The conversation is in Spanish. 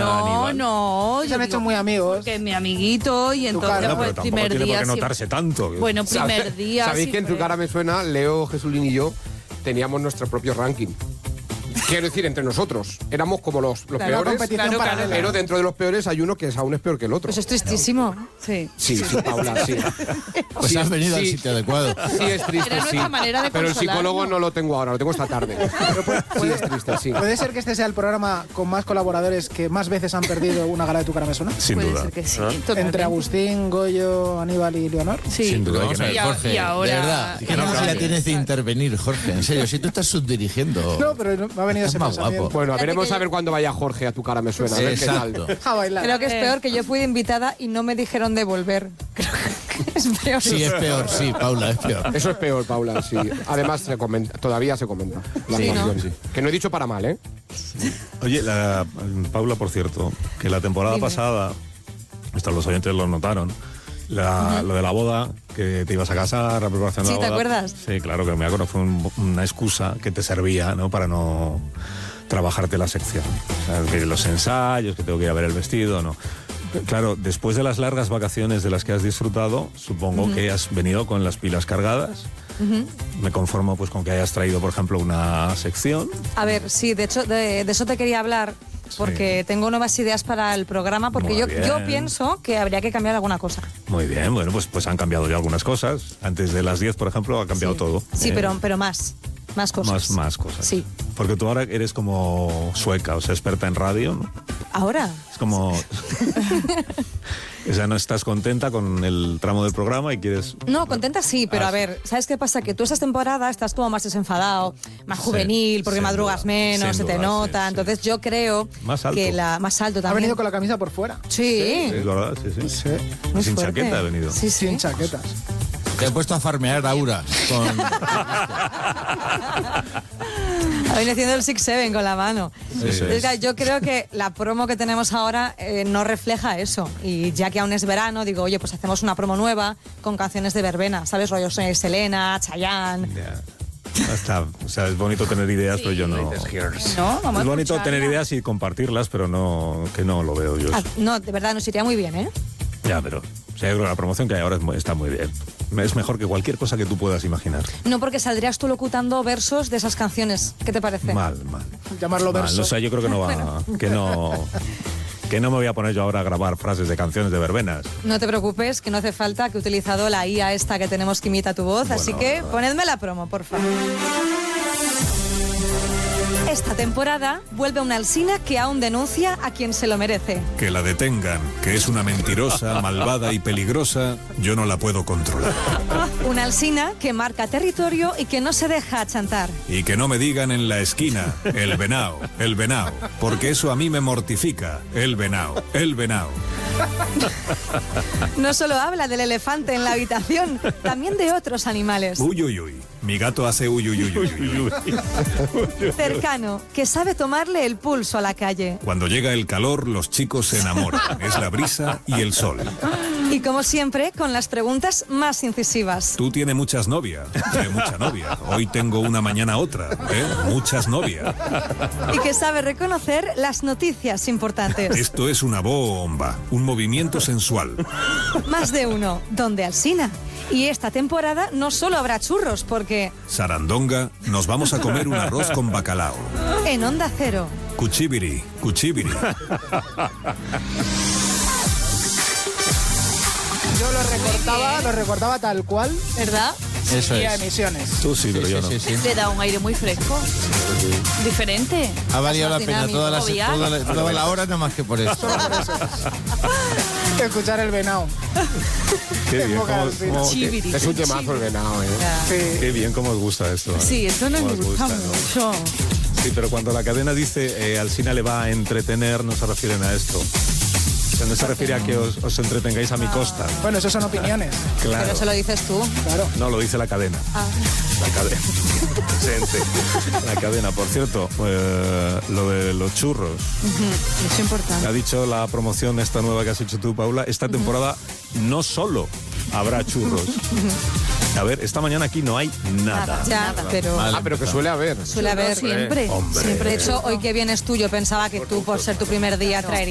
Aníbal. No. Se han hecho muy amigos. Que es mi amiguito y entonces Pero pues tampoco primer tiene día... por qué notarse tanto. Bueno, primer día... ¿Sabéis sí que en Tu fue. cara me suena? Leo, Jesulín y yo teníamos nuestro propio ranking. Quiero decir, entre nosotros. Éramos como los Claro, peores. competición paralela. Pero dentro de los peores hay uno que es aún es peor que el otro. Pues es tristísimo. Sí. Sí, Paula, sí. Pues Sí, has venido al sí. sitio adecuado. Sí, es triste, Era sí. nuestra manera de Pero el consolarnos. psicólogo no lo tengo ahora, lo tengo esta tarde. Sí, es triste, sí. ¿Puede ser que este sea el programa con más colaboradores que más veces han perdido una gala de Tu cara me suena? Sin Puede duda. ser que sí. ¿Ah? Totalmente. Entre Agustín, Goyo, Aníbal y Leonor. Sí. Sin duda. Vamos a ver, Y a- Jorge, y ahora- de verdad, ¿qué y ahora- necesidad tienes de intervenir, Jorge? En serio, si tú estás subdirigiendo. No, pero me ha venido Es ese más pensamiento. guapo. Bueno, Fíjate veremos que a ver cuándo vaya Jorge a Tu cara me suena. A ver qué Exacto. tal. A bailar. Creo que es peor que yo fui de invitada y no me dijeron de volver. Creo que es peor. Sí, es peor, sí, Paula, es peor. Eso es peor, Paula, sí. Además, todavía se comenta. La Sí, actuación. ¿no? Sí. Que no he dicho para mal, ¿eh? Oye, Paula, por cierto, que la temporada pasada, esto los oyentes lo notaron, lo de la boda, que te ibas a casar, la preparación de Sí, la ¿te boda. acuerdas? Sí, claro, que me acuerdo, fue una excusa que te servía, ¿no? Para no trabajarte la sección. O sea, que los ensayos, que tengo que ir a ver el vestido, ¿no? Claro, después de las largas vacaciones de las que has disfrutado, supongo que has venido con las pilas cargadas. Me conformo pues con que hayas traído, por ejemplo, una sección. A ver, sí, de hecho, de eso te quería hablar, porque tengo nuevas ideas para el programa, porque Muy yo bien. pienso que habría que cambiar alguna cosa. Muy bien, bueno, pues han cambiado ya algunas cosas. Antes de las 10, por ejemplo, ha cambiado todo. Sí, pero más cosas. Más cosas. Sí. Porque tú ahora eres como sueca, o sea, experta en radio, ¿no? Ahora. Es como... O sea, no estás contenta con el tramo del programa y quieres... No, contenta sí, pero Ah, a ver, ¿sabes qué pasa? Que tú esta temporada estás como más desenfadado, más Sí, juvenil, porque sin madrugas duda, menos, sin se te duda, nota. sí, sí. Entonces yo creo Más alto. que más alto Ha también. venido con la camisa por fuera. Sí. Es verdad, sí. Sí. Muy Y sin fuerte. chaqueta ha venido. Sí, sí. Sin chaquetas. Te he puesto a farmear Aura con... Ha venido haciendo el 6-7 con la mano. Eso Entonces, es. claro, yo creo que la promo que tenemos ahora no refleja eso. Y ya que aún es verano, digo, oye, pues hacemos una promo nueva con canciones de verbena, ¿sabes? Rollo Selena, Chayanne. Ya. Está, o sea, es bonito tener ideas, pero yo no... No, vamos Es a bonito escucharla. tener ideas y compartirlas, pero no, que no lo veo yo. Ah, no, de verdad, nos iría muy bien, ¿eh? Ya, pero o sea, yo creo que la promoción que hay ahora está muy bien. Es mejor que cualquier cosa que tú puedas imaginar. No, porque saldrías tú locutando versos de esas canciones. ¿Qué te parece? Mal. Llamarlo Mal. verso. O sea, yo creo que no va... Que no me voy a poner yo ahora a grabar frases de canciones de verbenas. No te preocupes, que no hace falta, que he utilizado la IA esta que tenemos que imita tu voz, así que ponedme la promo, por favor. Esta temporada vuelve una Alsina que aún denuncia a quien se lo merece. Que la detengan, que es una mentirosa, malvada y peligrosa, yo no la puedo controlar. Una Alsina que marca territorio y que no se deja achantar. Y que no me digan en la esquina, el venao, porque eso a mí me mortifica, el venao. No solo habla del elefante en la habitación, también de otros animales. Uy, mi gato hace uy. Cercano, que sabe tomarle el pulso a la calle. Cuando llega el calor, los chicos se enamoran, es la brisa y el sol. Y como siempre, con las preguntas más incisivas. Tú tienes muchas novias, mucha novia. Hoy tengo una, mañana otra, muchas novias. Y que sabe reconocer las noticias importantes. Esto es una bomba, un movimiento sensual. Más de uno, donde Alsina. Y esta temporada no solo habrá churros, porque Sarandonga, nos vamos a comer un arroz con bacalao. en Onda Cero. Cuchibiri. Yo lo recortaba tal cual. ¿Verdad? Eso Y a es. emisiones. Tú sí, pero yo no. Sí. Le da un aire muy fresco. Diferente. Ha valido la Más pena dinámico, toda la hora, nada más que por eso. Escuchar el venao. Qué bien, Época cómo- Alsina. cómo- Chibiri. Es un temazo el venado, ¿eh? Sí. qué bien cómo os gusta esto. ¿eh? Sí, esto nos Cómo os gusta ¿no? mucho. Sí, pero cuando la cadena dice Alsina le va a entretener, no se refieren a esto. O sea, no se refiere a que os entretengáis a mi costa. Bueno, eso son opiniones. Claro. Pero se lo dices tú. Claro. No, lo dice la cadena. La cadena. Presente. La cadena. Por cierto, lo de los churros. Es importante. Ha dicho la promoción esta nueva que has hecho tú, Paula. Esta temporada no solo habrá churros. A ver, esta mañana aquí no hay nada. Ya, pero Mal. Pero que suele haber. suele haber. Siempre. Hombre. De hecho, hoy que vienes tú, yo pensaba que tú, por ser tu primer día, traerías